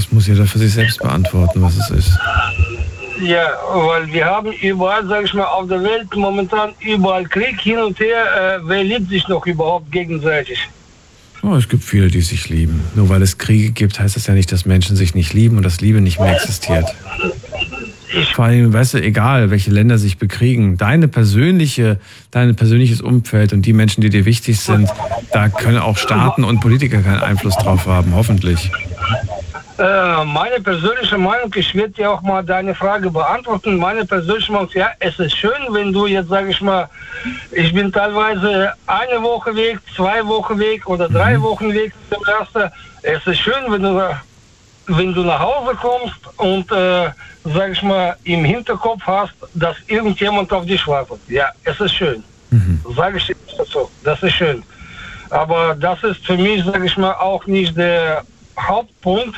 Das muss jeder für sich selbst beantworten, was es ist. Ja, weil wir haben überall, sag ich mal, auf der Welt momentan überall Krieg hin und her. Wer liebt sich noch überhaupt gegenseitig? Oh, es gibt viele, die sich lieben. Nur weil es Kriege gibt, heißt das ja nicht, dass Menschen sich nicht lieben und dass Liebe nicht mehr existiert. Vor allem, weißt du, egal, welche Länder sich bekriegen, dein persönliches Umfeld und die Menschen, die dir wichtig sind, da können auch Staaten und Politiker keinen Einfluss drauf haben, hoffentlich. Meine persönliche Meinung, ich werde dir auch mal deine Frage beantworten. Meine persönliche Meinung, ja, es ist schön, wenn du jetzt, sage ich mal, ich bin teilweise eine Woche weg, 2 Wochen weg oder 3 Wochen weg. Es ist schön, wenn du nach Hause kommst und, sag ich mal, im Hinterkopf hast, dass irgendjemand auf dich wartet. Ja, es ist schön. Sage ich dir so, das ist schön. Aber das ist für mich, sag ich mal, auch nicht der Hauptpunkt,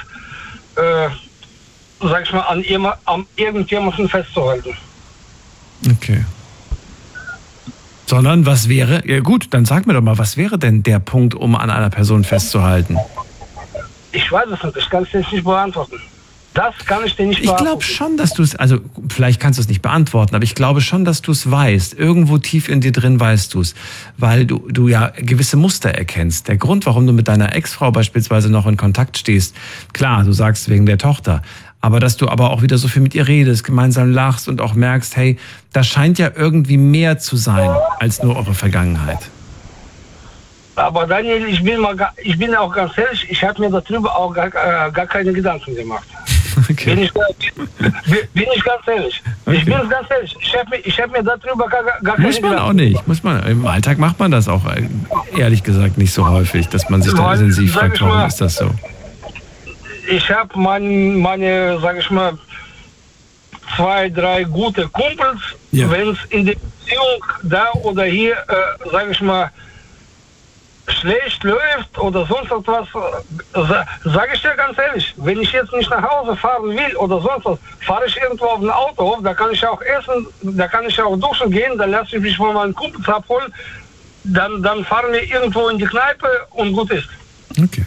sag ich mal, an irgendjemanden festzuhalten. Okay. Sondern was wäre, ja gut, dann sag mir doch mal, was wäre denn der Punkt, um an einer Person festzuhalten? Ich weiß es nicht, ich kann es dir nicht beantworten. Das kann ich dir nicht beantworten. Ich glaube schon, dass du es, also vielleicht kannst du es nicht beantworten, aber ich glaube schon, dass du es weißt. Irgendwo tief in dir drin weißt du es, weil du ja gewisse Muster erkennst. Der Grund, warum du mit deiner Ex-Frau beispielsweise noch in Kontakt stehst, klar, du sagst wegen der Tochter, aber dass du aber auch wieder so viel mit ihr redest, gemeinsam lachst und auch merkst, hey, da scheint ja irgendwie mehr zu sein als nur eure Vergangenheit. Aber Daniel, ich bin auch ganz ehrlich, ich habe mir darüber auch gar keine Gedanken gemacht. Okay. Bin ich ganz ehrlich. Okay. Ich bin ganz ehrlich. Ich hab mir darüber gar keine Muss man Gedanken auch nicht. Im Alltag macht man das auch ehrlich gesagt nicht so häufig, dass man sich da intensiv fragt, warum ist das so? Ich habe meine, sag ich mal, 2, 3 gute Kumpels, Ja. wenn es in der Beziehung da oder hier, sag ich mal, schlecht läuft oder sonst etwas, sage ich dir ganz ehrlich, wenn ich jetzt nicht nach Hause fahren will oder sonst was, fahre ich irgendwo auf ein Autohof, da kann ich auch essen, da kann ich auch duschen gehen, dann lasse ich mich von meinen Kumpels abholen, dann fahren wir irgendwo in die Kneipe und gut ist. Okay.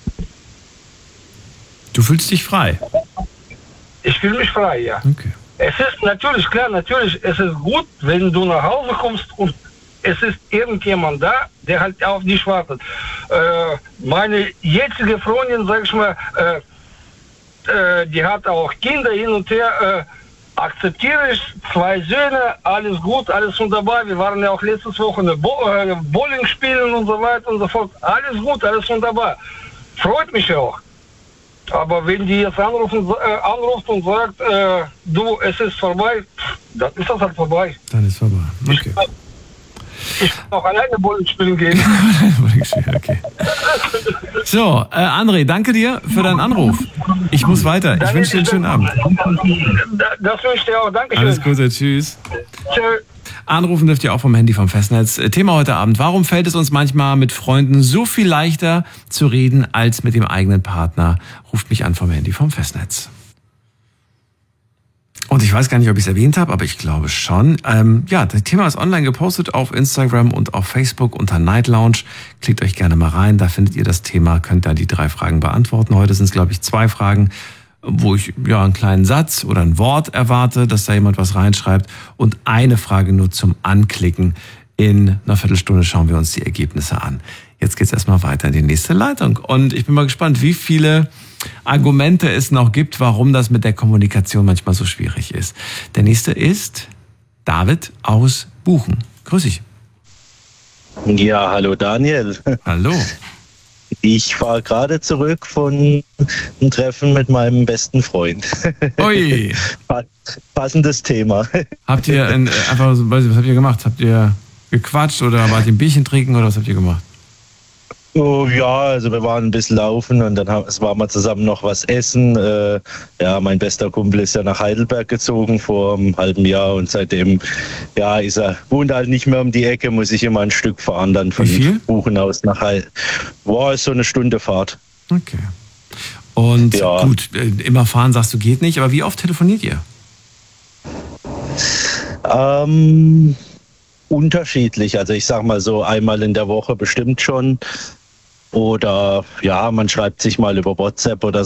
Du fühlst dich frei? Ich fühle mich frei, ja. Okay. Es ist natürlich, klar, natürlich, es ist gut, wenn du nach Hause kommst und es ist irgendjemand da, der halt auf dich wartet. Meine jetzige Freundin, sag ich mal, die hat auch Kinder hin und her, akzeptiere ich, 2 Söhne, alles gut, alles wunderbar. Wir waren ja auch letztes Wochenende Bowling spielen und so weiter und so fort. Alles gut, alles wunderbar. Freut mich auch. Aber wenn die jetzt anruft und sagt, du, es ist vorbei, dann ist das halt vorbei. Dann ist vorbei. Okay. Ich kann auch alleine Bowling spielen gehen. Okay. So, André, danke dir für deinen Anruf. Ich muss weiter. Ich wünsche dir einen schönen Abend. Das wünsche ich dir auch. Dankeschön. Alles Gute, tschüss. Tschö. Anrufen dürft ihr auch vom Handy vom Festnetz. Thema heute Abend: Warum fällt es uns manchmal mit Freunden so viel leichter zu reden als mit dem eigenen Partner? Ruft mich an vom Handy vom Festnetz. Und ich weiß gar nicht, ob ich es erwähnt habe, aber ich glaube schon. Das Thema ist online gepostet auf Instagram und auf Facebook unter Night Lounge. Klickt euch gerne mal rein, da findet ihr das Thema, könnt da die 3 Fragen beantworten. Heute sind es, glaube ich, 2 Fragen, wo ich einen kleinen Satz oder ein Wort erwarte, dass da jemand was reinschreibt. Und eine Frage nur zum Anklicken. In einer Viertelstunde schauen wir uns die Ergebnisse an. Jetzt geht's erstmal weiter in die nächste Leitung. Und ich bin mal gespannt, wie viele Argumente es noch gibt, warum das mit der Kommunikation manchmal so schwierig ist. Der nächste ist David aus Buchen. Grüß dich. Ja, hallo Daniel. Hallo. Ich fahre gerade zurück von einem Treffen mit meinem besten Freund. Ui. Passendes Thema. Habt ihr was habt ihr gemacht? Habt ihr gequatscht oder wart ihr ein Bierchen trinken oder was habt ihr gemacht? Oh, ja, also wir waren ein bisschen laufen und dann waren wir zusammen noch was essen. Mein bester Kumpel ist ja nach Heidelberg gezogen vor einem halben Jahr und seitdem wohnt halt nicht mehr um die Ecke, muss ich immer ein Stück fahren dann von Buchen aus nach Heidelberg. Ist so eine Stunde Fahrt. Okay. Und gut, immer fahren sagst du geht nicht, aber wie oft telefoniert ihr? Unterschiedlich, also ich sag mal so einmal in der Woche bestimmt schon. Oder man schreibt sich mal über WhatsApp oder